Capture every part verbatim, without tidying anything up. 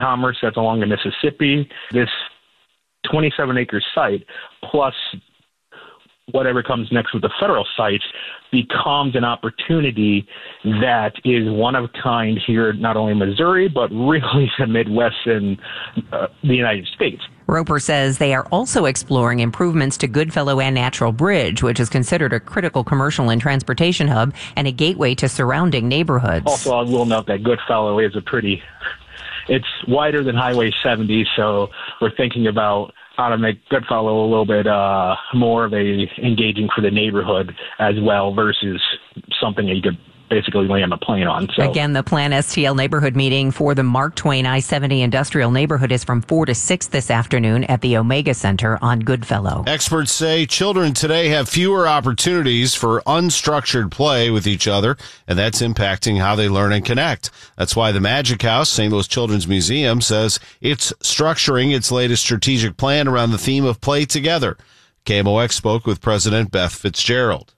commerce that's along the Mississippi. This twenty-seven acre site, plus whatever comes next with the federal sites, becomes an opportunity that is one of a kind here, not only in Missouri, but really the Midwest and uh, the United States. Roper says they are also exploring improvements to Goodfellow and Natural Bridge, which is considered a critical commercial and transportation hub and a gateway to surrounding neighborhoods. Also, I will note that Goodfellow is a pretty, it's wider than Highway seventy, so we're thinking about how to make Goodfellow a little bit uh, more of a engaging for the neighborhood as well versus something that you could basically land a plane on. So again, the Plan S T L neighborhood meeting for the Mark Twain I seventy industrial neighborhood is from four to six this afternoon at the Omega Center on Goodfellow. Experts say children today have fewer opportunities for unstructured play with each other, and that's impacting how they learn and connect. That's why the Magic House, Saint Louis Children's Museum, says it's structuring its latest strategic plan around the theme of play together. K M O X spoke with President Beth Fitzgerald.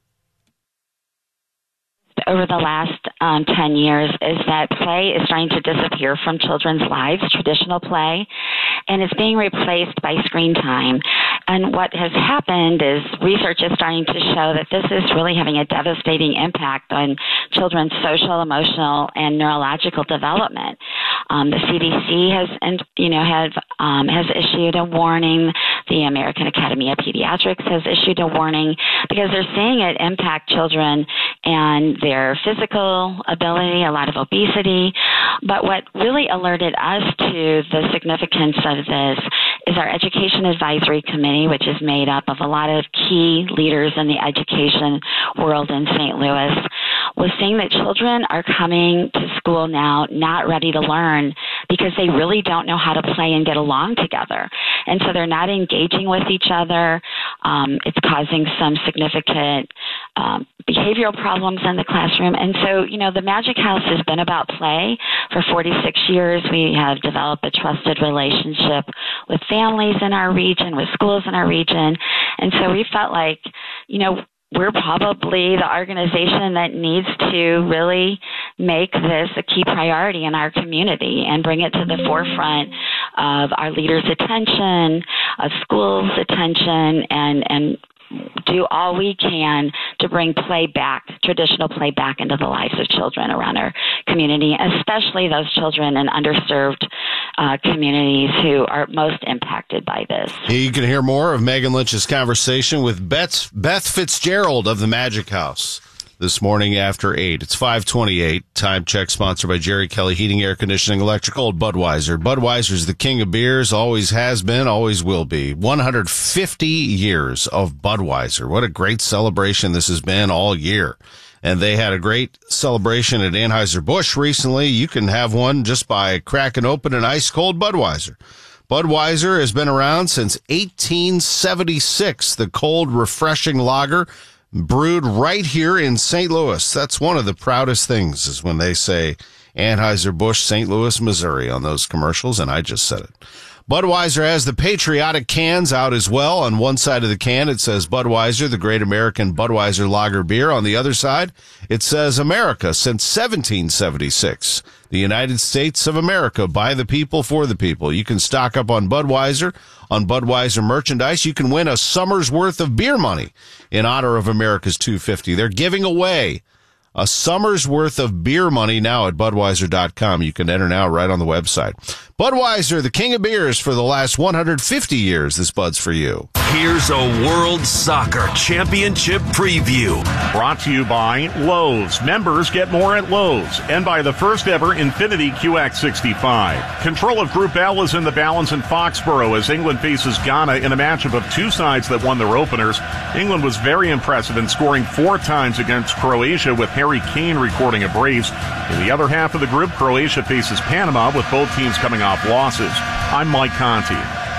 Over the last um, ten years is that play is starting to disappear from children's lives, traditional play, and it's being replaced by screen time. And what has happened is research is starting to show that this is really having a devastating impact on children's social, emotional, and neurological development. Um, the C D C has, and you know, have um, has issued a warning. The American Academy of Pediatrics has issued a warning because they're seeing it impact children and their physical ability, a lot of obesity. But what really alerted us to the significance of this is our Education Advisory Committee, which is made up of a lot of key leaders in the education world in Saint Louis, was saying that children are coming to school now not ready to learn because they really don't know how to play and get along together. And so they're not engaging with each other. Um, it's causing some significant um, behavioral problems in the classroom. And so, you know, the Magic House has been about play for forty-six years. We have developed a trusted relationship with families in our region, with schools in our region. And so we felt like, you know, we're probably the organization that needs to really make this a key priority in our community and bring it to the forefront of our leaders' attention, of schools' attention, and, and do all we can to bring play back, traditional play back into the lives of children around our community, especially those children in underserved uh, communities who are most impacted by this. You can hear more of Megan Lynch's conversation with Beth, Beth Fitzgerald of the Magic House this morning after eight. It's five twenty-eight. Time check sponsored by Jerry Kelly Heating, Air Conditioning, Electrical, Budweiser. Budweiser's the king of beers, always has been, always will be. one hundred fifty years of Budweiser. What a great celebration this has been all year. And they had a great celebration at Anheuser-Busch recently. You can have one just by cracking open an ice-cold Budweiser. Budweiser has been around since eighteen seventy-six, the cold, refreshing lager brewed right here in Saint Louis. That's one of the proudest things is when they say Anheuser-Busch, Saint Louis, Missouri on those commercials, and I just said it. Budweiser has the patriotic cans out as well. On one side of the can, it says Budweiser, the great American Budweiser lager beer. On the other side, it says America since seventeen seventy-six. The United States of America, by the people, for the people. You can stock up on Budweiser, on Budweiser merchandise. You can win a summer's worth of beer money in honor of America's two fifty. They're giving away a summer's worth of beer money now at Budweiser dot com. You can enter now right on the website. Budweiser, the king of beers for the last one hundred fifty years. This Bud's for you. Here's a World Soccer Championship preview. Brought to you by Lowe's. Members get more at Lowe's. And by the first ever Infinity Q X sixty-five. Control of Group L is in the balance in Foxborough as England faces Ghana in a matchup of two sides that won their openers. England was very impressive in scoring four times against Croatia, with Harry Kane recording a brace. In the other half of the group, Croatia faces Panama, with both teams coming off losses. I'm Mike Conti.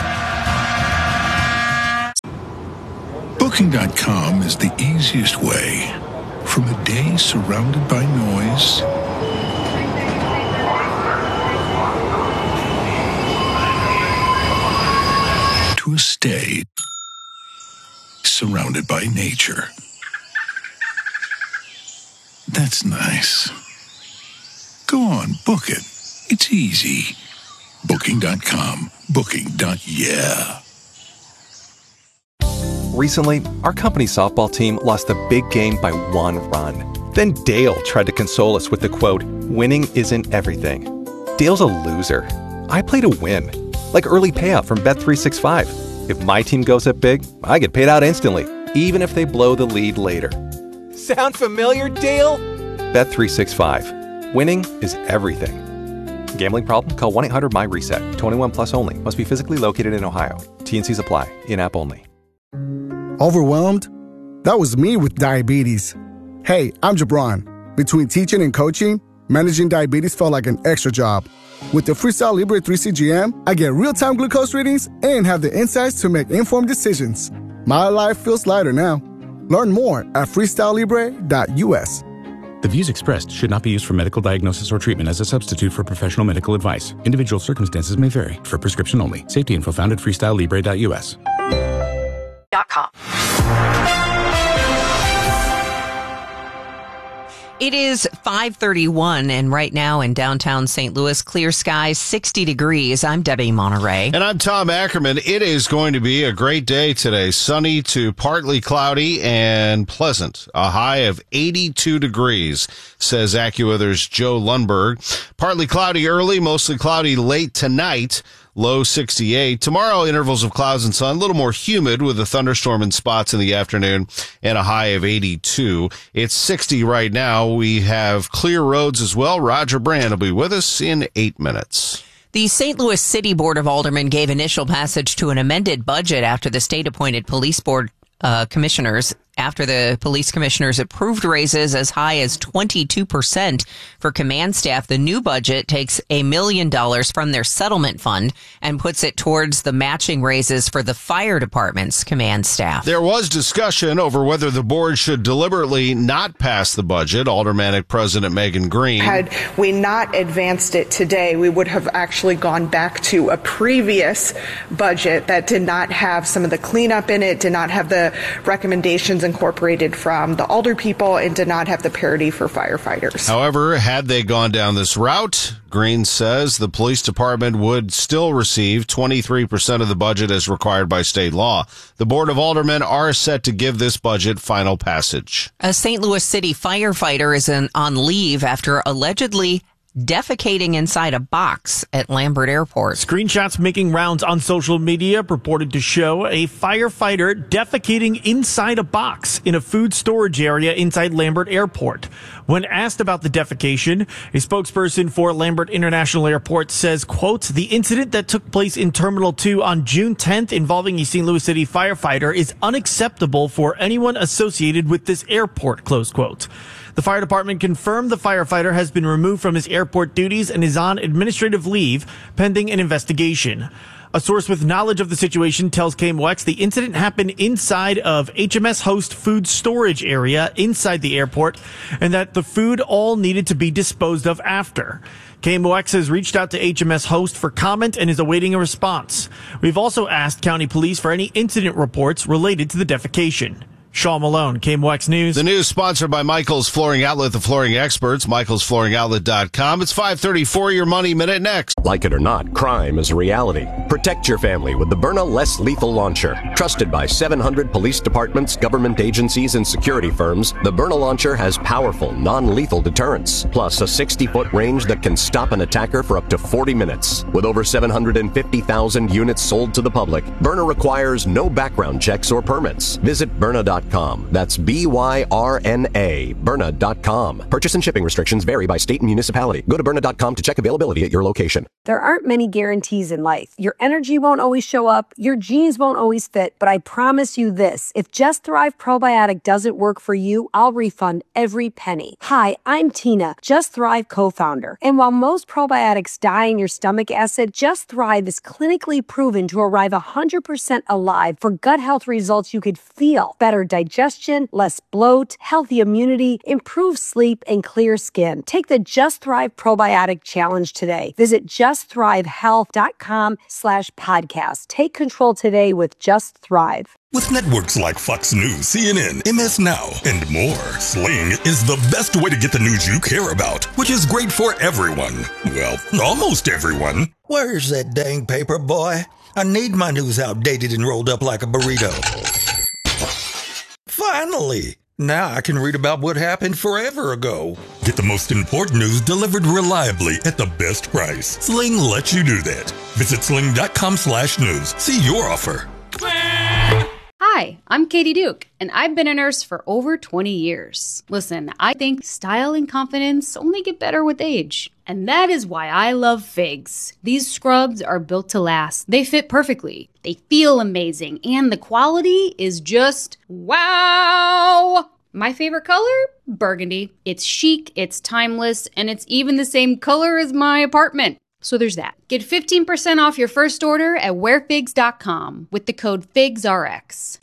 Booking dot com is the easiest way from a day surrounded by noise to a stay surrounded by nature. That's nice. Go on, book it. It's easy. Booking dot com. Booking. Yeah. Recently, our company softball team lost a big game by one run. Then Dale tried to console us with the quote, "Winning isn't everything." Dale's a loser. I play to win. Like early payout from Bet three sixty-five. If my team goes up big, I get paid out instantly, even if they blow the lead later. Sound familiar, Dale? Bet three sixty-five. Winning is everything. Gambling problem? Call one eight hundred M Y reset. twenty-one plus only. Must be physically located in Ohio. T and Cs apply. In-app only. Overwhelmed? That was me with diabetes. Hey, I'm Jabron. Between teaching and coaching, managing diabetes felt like an extra job. With the Freestyle Libre three C G M, I get real-time glucose readings and have the insights to make informed decisions. My life feels lighter now. Learn more at freestyle libre dot U S. The views expressed should not be used for medical diagnosis or treatment as a substitute for professional medical advice. Individual circumstances may vary. For prescription only. Safety info found at freestyle libre dot U S. .com. It is five thirty-one, and right now in downtown Saint Louis, clear skies, sixty degrees. I'm Debbie Monterey. And I'm Tom Ackerman. It is going to be a great day today. Sunny to partly cloudy and pleasant. A high of eighty-two degrees, says AccuWeather's Joe Lundberg. Partly cloudy early, mostly cloudy late tonight. Low sixty-eight. Tomorrow, intervals of clouds and sun, a little more humid with a thunderstorm in spots in the afternoon and a high of eighty-two. It's sixty right now. We have clear roads as well. Roger Brand will be with us in eight minutes. The Saint Louis City Board of Aldermen gave initial passage to an amended budget after the state-appointed police board uh, commissioners after the police commissioners approved raises as high as twenty-two percent for command staff. The new budget takes a million dollars from their settlement fund and puts it towards the matching raises for the fire department's command staff. There was discussion over whether the board should deliberately not pass the budget. Aldermanic President Megan Green. Had we not advanced it today, we would have actually gone back to a previous budget that did not have some of the cleanup in it, did not have the recommendations incorporated from the alder people, and did not have the parity for firefighters. However, had they gone down this route, Green says the police department would still receive twenty-three percent of the budget as required by state law. The Board of Aldermen are set to give this budget final passage. A Saint Louis City firefighter is in, on leave after allegedly defecating inside a box at Lambert Airport. Screenshots making rounds on social media purported to show a firefighter defecating inside a box in a food storage area inside Lambert Airport. When asked about the defecation, a spokesperson for Lambert International Airport says, quote, "The incident that took place in Terminal two on June tenth involving a Saint Louis City firefighter is unacceptable for anyone associated with this airport," close quote. The fire department confirmed the firefighter has been removed from his airport duties and is on administrative leave pending an investigation. A source with knowledge of the situation tells K M O X the incident happened inside of H M S Host food storage area inside the airport and that the food all needed to be disposed of after. K M O X has reached out to H M S Host for comment and is awaiting a response. We've also asked county police for any incident reports related to the defecation. Shaw Malone, K M O X News. The news sponsored by Michael's Flooring Outlet, the flooring experts, michaels flooring outlet dot com. It's five thirty-four, your Money Minute next. Like it or not, crime is a reality. Protect your family with the Byrna Less Lethal Launcher. Trusted by seven hundred police departments, government agencies, and security firms, the Byrna Launcher has powerful, non-lethal deterrence, plus a sixty-foot range that can stop an attacker for up to forty minutes. With over seven hundred fifty thousand units sold to the public, Byrna requires no background checks or permits. Visit Byrna dot com. That's B Y R N A, Byrna dot com. Purchase and shipping restrictions vary by state and municipality. Go to Byrna dot com to check availability at your location. There aren't many guarantees in life. Your energy won't always show up, your jeans won't always fit, but I promise you this, if Just Thrive Probiotic doesn't work for you, I'll refund every penny. Hi, I'm Tina, Just Thrive co-founder. And while most probiotics die in your stomach acid, Just Thrive is clinically proven to arrive one hundred percent alive for gut health results you could feel. Better digestion, less bloat, healthy immunity, improved sleep, and clear skin. Take the Just Thrive Probiotic Challenge today. Visit justthrivehealth.com slash podcast. Take control today with Just Thrive. With networks like Fox News, C N N, M S Now, and more, Sling is the best way to get the news you care about, which is great for everyone. Well, almost everyone. Where's that dang paper, boy? I need my news outdated and rolled up like a burrito. Finally! Now I can read about what happened forever ago. Get the most important news delivered reliably at the best price. Sling lets you do that. Visit sling.com slash news. See your offer. Hi, I'm Katie Duke, and I've been a nurse for over twenty years. Listen, I think style and confidence only get better with age. And that is why I love Figs. These scrubs are built to last. They fit perfectly. They feel amazing. And the quality is just wow. My favorite color? Burgundy. It's chic, it's timeless, and it's even the same color as my apartment. So there's that. Get fifteen percent off your first order at wear figs dot com with the code FIGSRX.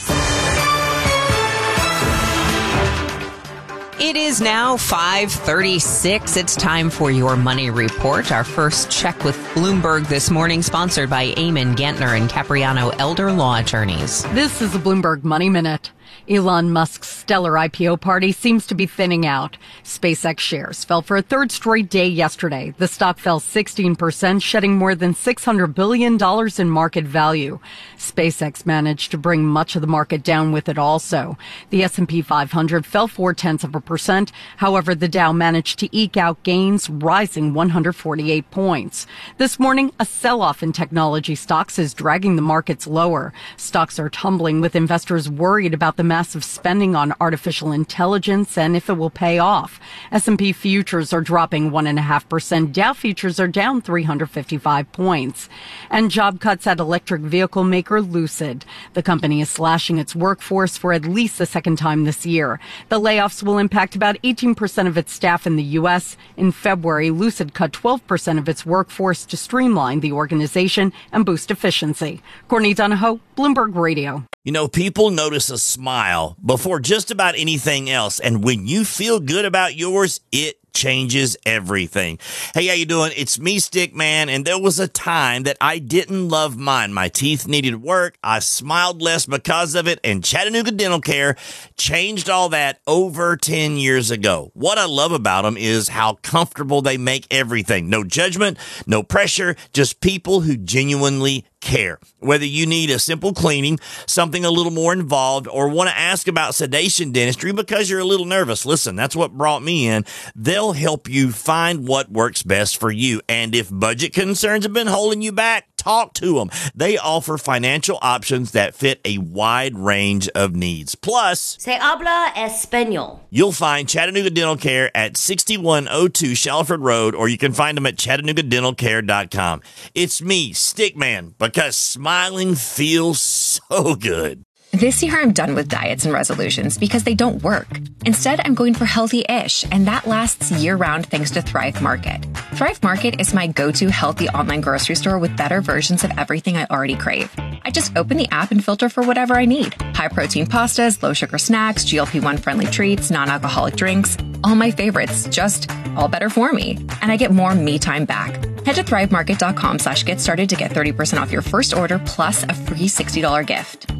It is now five thirty-six. It's time for your money report. Our first check with Bloomberg this morning, sponsored by Eamon Gantner and Capriano Elder Law Attorneys. This is the Bloomberg Money Minute. Elon Musk's stellar I P O party seems to be thinning out. SpaceX shares fell for a third straight day yesterday. The stock fell sixteen percent, shedding more than six hundred billion dollars in market value. SpaceX managed to bring much of the market down with it also. The S and P five hundred fell four-tenths of a percent. However, the Dow managed to eke out gains, rising one hundred forty-eight points. This morning, a sell-off in technology stocks is dragging the markets lower. Stocks are tumbling with investors worried about the massive spending on artificial intelligence and if it will pay off. S and P futures are dropping one point five percent. Dow futures are down three hundred fifty-five points. And job cuts at electric vehicle maker Lucid. The company is slashing its workforce for at least the second time this year. The layoffs will impact about eighteen percent of its staff in the U S. In February, Lucid cut twelve percent of its workforce to streamline the organization and boost efficiency. Courtney Donahoe, Bloomberg Radio. You know, people notice a smile before just about anything else. And when you feel good about yours, it changes everything. Hey, how you doing? It's me, Stickman, and there was a time that I didn't love mine. My teeth needed work. I smiled less because of it, and Chattanooga Dental Care changed all that over ten years ago. What I love about them is how comfortable they make everything. No judgment, no pressure, just people who genuinely care. Whether you need a simple cleaning, something a little more involved, or want to ask about sedation dentistry because you're a little nervous, listen, that's what brought me in. They'll help you find what works best for you. And if budget concerns have been holding you back, talk to them. They offer financial options that fit a wide range of needs. Plus, Se habla español. You'll find Chattanooga Dental Care at sixty-one oh two Shalford Road, or you can find them at chattanooga dental care dot com. It's me, Stickman, because smiling feels so good. This year, I'm done with diets and resolutions because they don't work. Instead, I'm going for healthy-ish, and that lasts year-round thanks to Thrive Market. Thrive Market is my go-to healthy online grocery store with better versions of everything I already crave. I just open the app and filter for whatever I need. High-protein pastas, low-sugar snacks, G L P one friendly treats, non-alcoholic drinks. All my favorites, just all better for me. And I get more me time back. Head to thrivemarket.com slash get started to get thirty percent off your first order plus a free sixty dollars gift.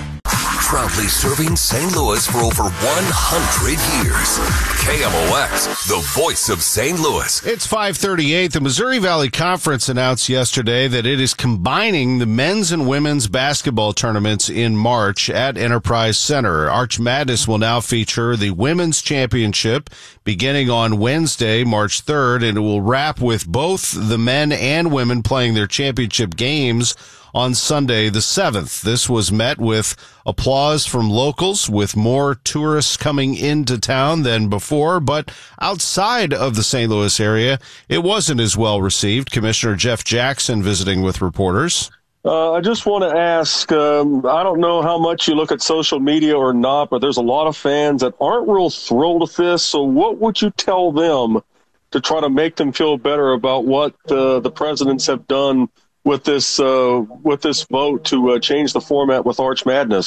Proudly serving Saint Louis for over one hundred years. K M O X, the voice of Saint Louis. It's five thirty-eight. The Missouri Valley Conference announced yesterday that it is combining the men's and women's basketball tournaments in March at Enterprise Center. Arch Madness will now feature the women's championship beginning on Wednesday, March third, and it will wrap with both the men and women playing their championship games on Sunday the seventh. This was met with applause from locals, with more tourists coming into town than before, but outside of the Saint Louis area, it wasn't as well received. Commissioner Jeff Jackson visiting with reporters. Uh, I just want to ask, um, I don't know how much you look at social media or not, but there's a lot of fans that aren't real thrilled with this. So what would you tell them to try to make them feel better about what uh, the presidents have done with this uh, with this vote to uh, change the format with Arch Madness?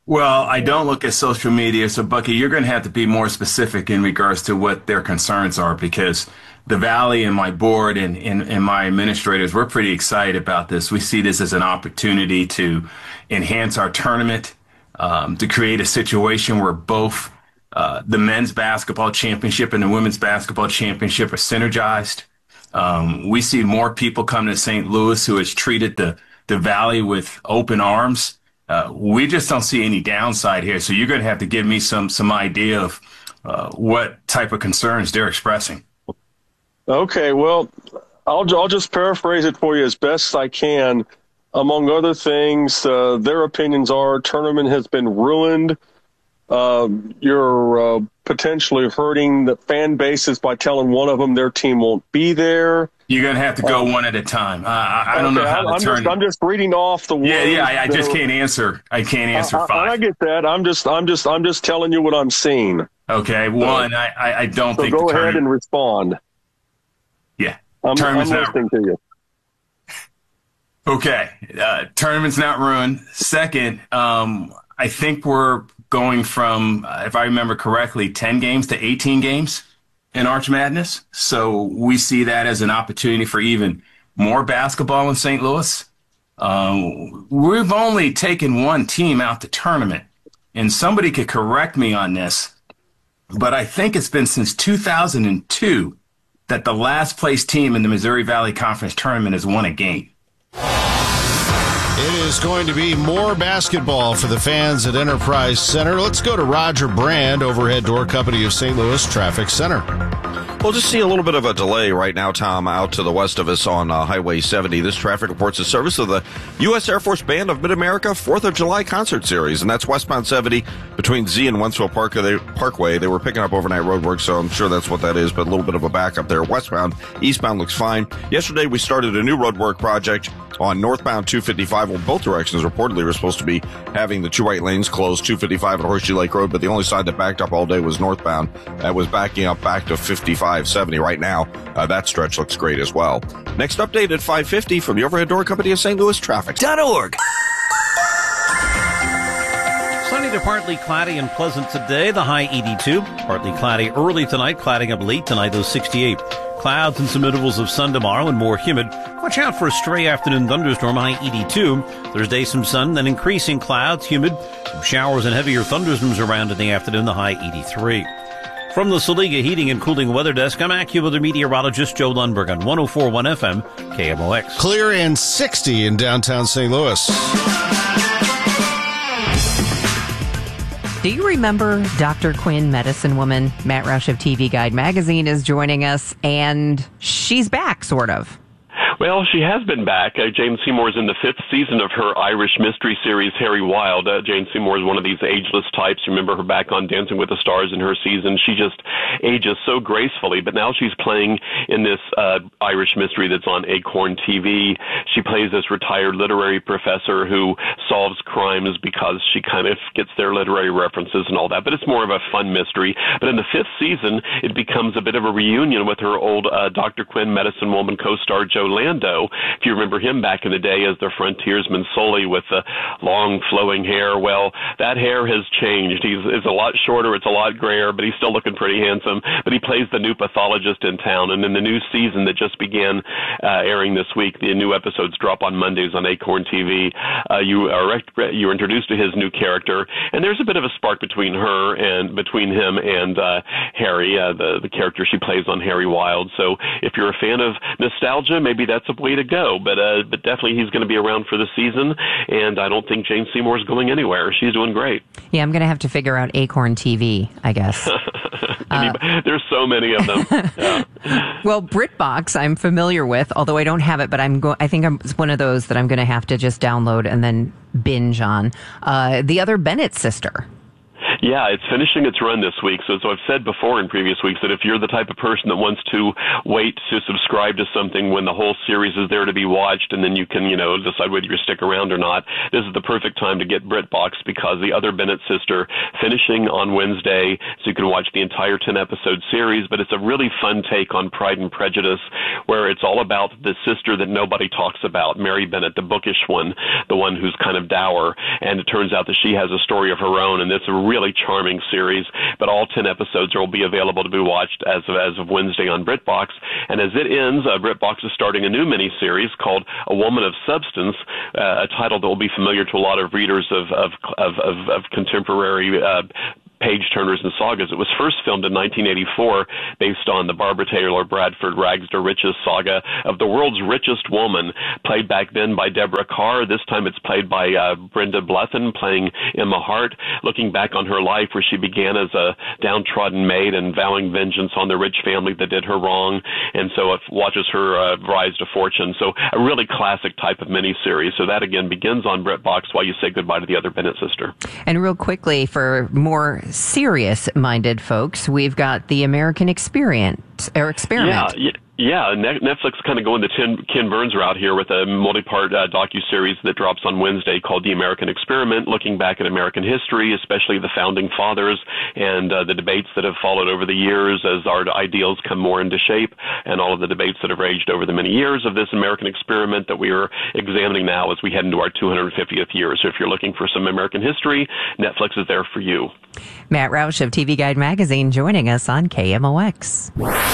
Well, I don't look at social media, so Bucky, you're going to have to be more specific in regards to what their concerns are, because the Valley and my board and, and, and my administrators, we're pretty excited about this. We see this as an opportunity to enhance our tournament, um, to create a situation where both uh, the men's basketball championship and the women's basketball championship are synergized. Um, we see more people come to Saint Louis who has treated the, the Valley with open arms. Uh, we just don't see any downside here. So you're going to have to give me some some idea of uh, what type of concerns they're expressing. Okay, well, I'll I'll just paraphrase it for you as best I can. Among other things, uh, their opinions are tournament has been ruined. Uh, you're uh, potentially hurting the fan bases by telling one of them their team won't be there. You're going to have to go uh, one at a time. Uh, I, I don't okay, know how I'm to turn just, I'm just reading off the words. Yeah, yeah, I, I just are, can't answer. I can't answer I, five. I, I get that. I'm just, I'm just, I'm just telling you what I'm seeing. Okay, one, uh, I, I don't so think. Go the ahead tournament, and respond. Yeah, I'm, I'm not, listening to you. Okay, uh, tournament's not ruined. Second, um, I think we're going from, uh, if I remember correctly, ten games to eighteen games in Arch Madness. So we see that as an opportunity for even more basketball in Saint Louis. Um, we've only taken one team out the tournament, and somebody could correct me on this, but I think it's been since two thousand two that the last place team in the Missouri Valley Conference tournament has won a game. It is going to be more basketball for the fans at Enterprise Center. Let's go to Roger Brand, overhead door company of Saint Louis Traffic Center. We'll just see a little bit of a delay right now, Tom, out to the west of us on uh, Highway seventy. This traffic reports the service of the U S Air Force Band of Mid-America fourth of July Concert Series, and that's westbound seventy between Z and Wentzville Park, they, Parkway. They were picking up overnight road work, so I'm sure that's what that is, but a little bit of a backup there. Westbound, eastbound looks fine. Yesterday, we started a new road work project on northbound two fifty-five. Well, both directions reportedly were supposed to be having the two right lanes closed, two fifty-five at Horseshoe Lake Road, but the only side that backed up all day was northbound. That was backing up back to fifty-five seventy right now. Uh, that stretch looks great as well. Next update at five fifty from the overhead door company of Saint Louis Traffic dot org. Sunny to partly cloudy and pleasant today. The high eighty-two. Partly cloudy early tonight, clouding up late tonight, those sixty-eight. Clouds and some intervals of sun tomorrow and more humid. Watch out for a stray afternoon thunderstorm, high eighty-two. Thursday, some sun, then increasing clouds, humid. Some showers and heavier thunderstorms around in the afternoon, the high eighty-three. From the Saliga Heating and Cooling Weather Desk, I'm AccuWeather meteorologist Joe Lundberg on one oh four point one F M, K M O X. Clear and sixty in downtown Saint Louis. Do you remember Doctor Quinn, Medicine Woman? Matt Rush of T V Guide Magazine is joining us, and she's back, sort of. Well, she has been back. Uh, Jane Seymour's in the fifth season of her Irish mystery series, Harry Wild. Uh, Jane Seymour is one of these ageless types. Remember her back on Dancing with the Stars in her season. She just ages so gracefully, but now she's playing in this uh, Irish mystery that's on Acorn T V. She plays this retired literary professor who solves crimes because she kind of gets their literary references and all that, but it's more of a fun mystery. But in the fifth season, it becomes a bit of a reunion with her old uh, Doctor Quinn, Medicine Woman co-star Joe Lando. If you remember him back in the day as the frontiersman Sully with the long flowing hair, well, that hair has changed. He's is a lot shorter, it's a lot grayer, but he's still looking pretty handsome. But he plays the new pathologist in town. And in the new season that just began uh, airing this week, the new episodes drop on Mondays on Acorn T V. Uh, you are you're introduced to his new character, and there's a bit of a spark between her and between him and uh, Harry, uh, the the character she plays on Harry Wild. So if you're a fan of nostalgia, maybe that's a way to go, but uh, but definitely he's going to be around for the season, and I don't think Jane Seymour's going anywhere. She's doing great. Yeah, I'm going to have to figure out Acorn T V, I guess. uh, There's so many of them. Yeah. Well, BritBox I'm familiar with, although I don't have it, but I'm go- I think I'm it's one of those that I'm going to have to just download and then binge on. Uh, the other Bennett sister. Yeah, it's finishing its run this week. So, so I've said before in previous weeks that if you're the type of person that wants to wait to subscribe to something when the whole series is there to be watched, and then you can, you know, decide whether you stick around or not, this is the perfect time to get BritBox, because The Other Bennett Sister finishing on Wednesday, so you can watch the entire ten episode series. But it's a really fun take on Pride and Prejudice, where it's all about the sister that nobody talks about, Mary Bennett, the bookish one, the one who's kind of dour. And it turns out that she has a story of her own, and it's a really charming series. But all ten episodes will be available to be watched as of, as of Wednesday on BritBox. And as it ends, uh, BritBox is starting a new miniseries called A Woman of Substance, uh, a title that will be familiar to a lot of readers of of of, of, of contemporary uh, page-turners and sagas. It was first filmed in nineteen eighty-four based on the Barbara Taylor Bradford Rags to Riches saga of the world's richest woman, played back then by Deborah Kerr. This time it's played by uh, Brenda Blethyn, playing Emma Hart, looking back on her life where she began as a downtrodden maid and vowing vengeance on the rich family that did her wrong, and so it watches her uh, rise to fortune. So a really classic type of miniseries. So that, again, begins on BritBox while you say goodbye to The Other Bennett Sister. And real quickly, for more serious-minded folks, we've got The American Experience, or Experiment. Yeah, yeah. Yeah, Netflix kind of going the Ken, Ken Burns route here with a multi-part uh, docuseries that drops on Wednesday called The American Experiment, looking back at American history, especially the founding fathers and uh, the debates that have followed over the years as our ideals come more into shape, and all of the debates that have raged over the many years of this American experiment that we are examining now as we head into our two hundred fiftieth year. So if you're looking for some American history, Netflix is there for you. Matt Roush of T V Guide Magazine joining us on K M O X.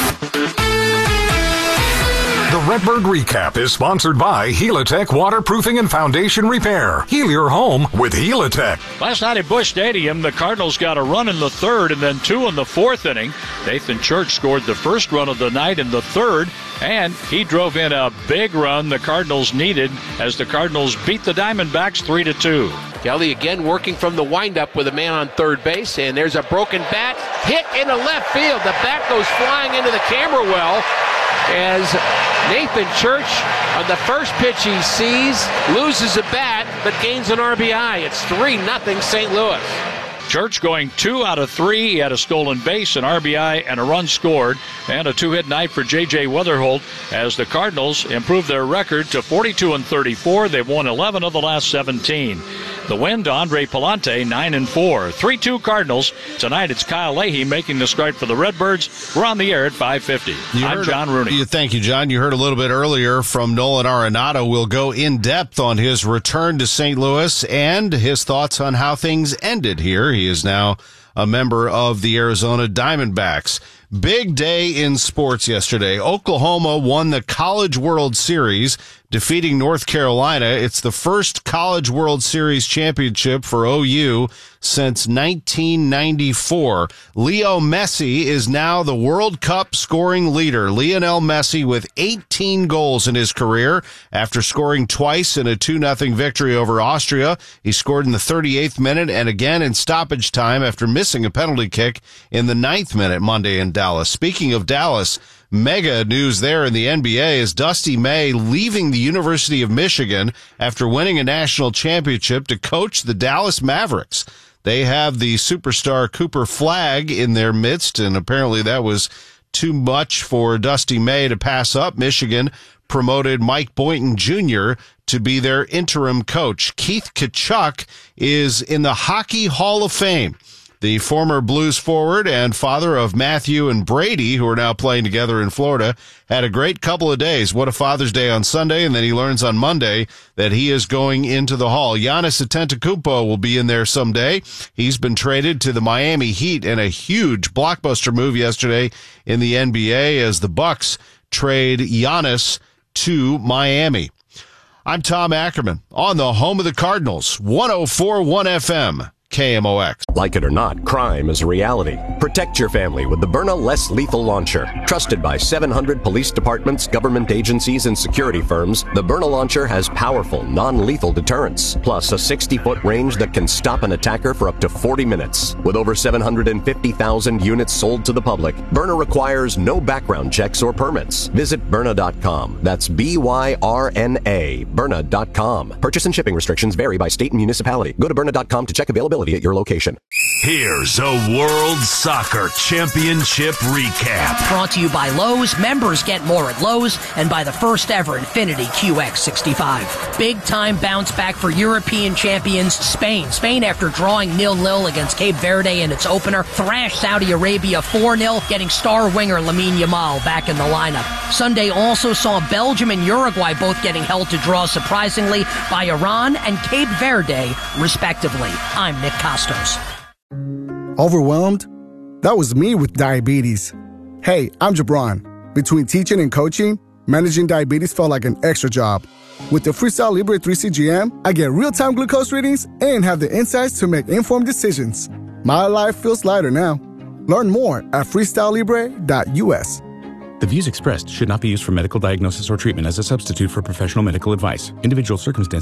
The Redbird Recap is sponsored by Helitech Waterproofing and Foundation Repair. Heal your home with Helitech. Last night at Busch Stadium, the Cardinals got a run in the third and then two in the fourth inning. Nathan Church scored the first run of the night in the third, and he drove in a big run the Cardinals needed as the Cardinals beat the Diamondbacks three to two. Kelly again working from the windup with a man on third base, and there's a broken bat hit into left field. The bat goes flying into the camera well as Nathan Church, on the first pitch he sees, loses a bat but gains an R B I. It's three nothing Saint Louis. Church going two out of three. He had a stolen base, an R B I, and a run scored, and a two-hit night for J J Weatherholt as the Cardinals improve their record to forty-two and thirty-four. They've won eleven of the last seventeen. The win to Andre Palante, nine and four. three two Cardinals. Tonight it's Kyle Leahy making the start for the Redbirds. We're on the air at five fifty. You I'm heard, John Rooney. Thank you, John. You heard a little bit earlier from Nolan Arenado. We'll go in depth on his return to Saint Louis and his thoughts on how things ended here. He is now a member of the Arizona Diamondbacks. Big day in sports yesterday. Oklahoma won the College World Series, defeating North Carolina. It's the first College World Series championship for O U since nineteen ninety-four. Leo Messi is now the World Cup scoring leader. Lionel Messi with eighteen goals in his career after scoring twice in a two nothing victory over Austria. He scored in the thirty-eighth minute and again in stoppage time after missing a penalty kick in the ninth minute Monday in Dallas. Speaking of Dallas, mega news there in the N B A is Dusty May leaving the University of Michigan after winning a national championship to coach the Dallas Mavericks. They have the superstar Cooper Flagg in their midst, and apparently that was too much for Dusty May to pass up. Michigan promoted Mike Boynton Junior to be their interim coach. Keith Tkachuk is in the Hockey Hall of Fame. The former Blues forward and father of Matthew and Brady, who are now playing together in Florida, had a great couple of days. What a Father's Day on Sunday, and then he learns on Monday that he is going into the Hall. Giannis Antetokounmpo will be in there someday. He's been traded to the Miami Heat in a huge blockbuster move yesterday in the N B A as the Bucks trade Giannis to Miami. I'm Tom Ackerman on the home of the Cardinals, one oh four point one F M. K M O X. Like it or not, crime is a reality. Protect your family with the Byrna Less Lethal Launcher. Trusted by seven hundred police departments, government agencies, and security firms, the Byrna Launcher has powerful, non-lethal deterrence, plus a sixty-foot range that can stop an attacker for up to forty minutes. With over seven hundred fifty thousand units sold to the public, Byrna requires no background checks or permits. Visit Byrna dot com. That's B Y R N A, Byrna dot com. Purchase and shipping restrictions vary by state and municipality. Go to Byrna dot com to check availability at your location. Here's a World Soccer Championship recap. Brought to you by Lowe's. Members get more at Lowe's, and by the first ever Infiniti Q X sixty-five. Big time bounce back for European champions Spain. Spain, after drawing nil nil against Cape Verde in its opener, thrashed Saudi Arabia four nil, getting star winger Lamine Yamal back in the lineup. Sunday also saw Belgium and Uruguay both getting held to draw surprisingly by Iran and Cape Verde, respectively. I'm Nick Costos. Overwhelmed? That was me with diabetes. Hey, I'm Jabron. Between teaching and coaching, managing diabetes felt like an extra job. With the Freestyle Libre three C G M, I get real-time glucose readings and have the insights to make informed decisions. My life feels lighter now. Learn more at freestyle libre dot u s. The views expressed should not be used for medical diagnosis or treatment as a substitute for professional medical advice. Individual circumstances